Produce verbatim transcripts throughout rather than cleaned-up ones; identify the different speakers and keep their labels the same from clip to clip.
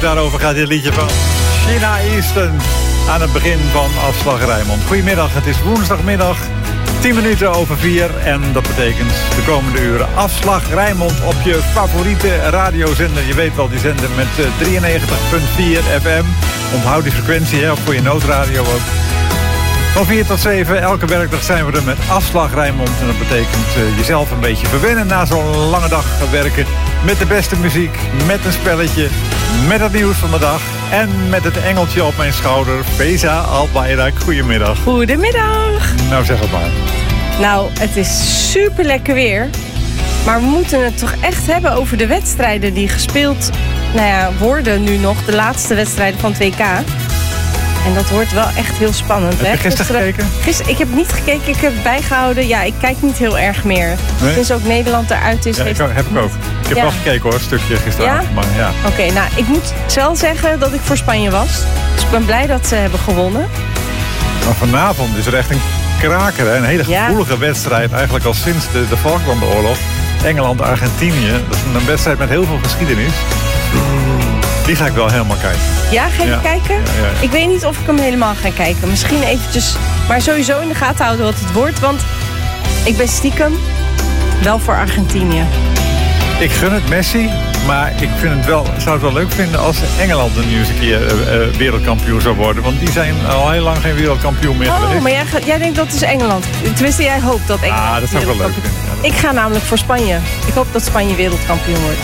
Speaker 1: Daarover gaat dit liedje van China Easton aan het begin van Afslag Rijnmond. Goedemiddag, het is woensdagmiddag, tien minuten over vier. En dat betekent de komende uren Afslag Rijnmond op je favoriete radiozender. Je weet wel, die zender met drieënnegentig komma vier F M. Onthoud die frequentie, hè, voor je noodradio ook. Van vier tot zeven, elke werkdag zijn we er met Afslag Rijnmond. En dat betekent uh, jezelf een beetje verwennen na zo'n lange dag werken. Met de beste muziek, met een spelletje, met het nieuws van de dag. En met het engeltje op mijn schouder, Feza Albayrak. Goedemiddag.
Speaker 2: Goedemiddag.
Speaker 1: Nou, zeg het maar.
Speaker 2: Nou, het is super lekker weer. Maar we moeten het toch echt hebben over de wedstrijden die gespeeld nou ja, worden nu nog. De laatste wedstrijden van het W K. En dat wordt wel echt heel spannend.
Speaker 1: Heb je
Speaker 2: hè?
Speaker 1: gisteren, gisteren gekeken?
Speaker 2: Gisteren, ik heb niet gekeken, ik heb het bijgehouden. Ja, ik kijk niet heel erg meer.
Speaker 1: Nee?
Speaker 2: Sinds ook Nederland eruit is.
Speaker 1: Ja, ik heb ik ook. Ik heb
Speaker 2: ja.
Speaker 1: wel gekeken hoor, een stukje gisteravond.
Speaker 2: Ja?
Speaker 1: Maar ja.
Speaker 2: Oké, okay, nou, ik moet wel zeggen dat ik voor Spanje was. Dus ik ben blij dat ze hebben gewonnen.
Speaker 1: Maar vanavond is er echt een kraker, hè? Een hele gevoelige ja. wedstrijd. Eigenlijk al sinds de, de Falklandoorlog. Engeland-Argentinië. Dat is een wedstrijd met heel veel geschiedenis. Die ga ik wel helemaal kijken.
Speaker 2: Ja, ga je ja. kijken?
Speaker 1: Ja, ja, ja.
Speaker 2: Ik weet niet of ik hem helemaal ga kijken. Misschien eventjes, maar sowieso in de gaten houden wat het wordt. Want ik ben stiekem wel voor Argentinië.
Speaker 1: Ik gun het Messi, maar ik vind het wel, zou het wel leuk vinden als Engeland er nu eens een keer uh, uh, wereldkampioen zou worden. Want die zijn al heel lang geen wereldkampioen meer geweest.
Speaker 2: Oh, maar jij, jij denkt dat is Engeland. Tenminste, jij hoopt dat Engeland
Speaker 1: Ah, dat zou ik wel leuk vinden. Ja,
Speaker 2: ik ga namelijk voor Spanje. Ik hoop dat Spanje wereldkampioen wordt.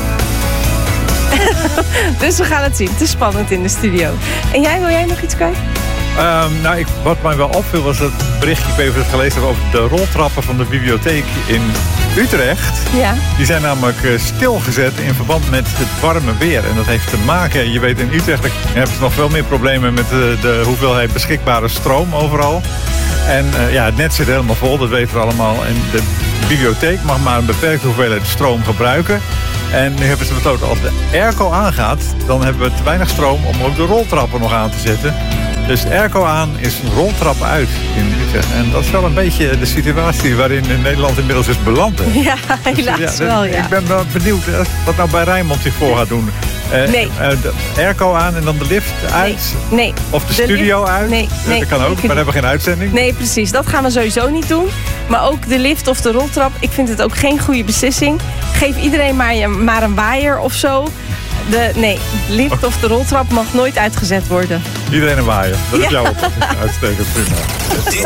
Speaker 2: Dus we gaan het zien. Het is spannend in de studio. En jij, wil jij nog iets kwijt?
Speaker 1: Um, nou, ik, wat mij wel opviel was dat berichtje, ik even gelezen heb over de roltrappen van de bibliotheek in Utrecht.
Speaker 2: Ja.
Speaker 1: Die zijn namelijk uh, stilgezet in verband met het warme weer. En dat heeft te maken, je weet in Utrecht hebben ze nog veel meer problemen met de, de hoeveelheid beschikbare stroom overal. En uh, ja, het net zit helemaal vol, dat weten we allemaal. En de bibliotheek mag maar een beperkte hoeveelheid stroom gebruiken. En nu hebben ze besloten, als de airco aangaat, dan hebben we te weinig stroom om ook de roltrappen nog aan te zetten. Dus de airco aan is een roltrap uit in Utrecht. En dat is wel een beetje de situatie waarin Nederland inmiddels is beland. Hè.
Speaker 2: Ja, helaas dus, ja, wel, ja.
Speaker 1: Ik ben wel benieuwd wat nou bij Rijnmond zich voor gaat doen. Uh,
Speaker 2: nee.
Speaker 1: Uh, de airco aan en dan de lift uit?
Speaker 2: Nee. nee.
Speaker 1: Of de, de
Speaker 2: studio
Speaker 1: lift, uit?
Speaker 2: Nee. nee.
Speaker 1: Dat kan ook, maar dan hebben we geen uitzending.
Speaker 2: Nee, precies. Dat gaan we sowieso niet doen. Maar ook de lift of de roltrap, ik vind het ook geen goede beslissing. Geef iedereen maar, maar een waaier of zo. De, nee, de lift of de roltrap mag nooit uitgezet worden.
Speaker 1: Iedereen een waaier. Dat is
Speaker 2: ja.
Speaker 1: jouw opvatting. Uitstekend, prima.
Speaker 3: Dit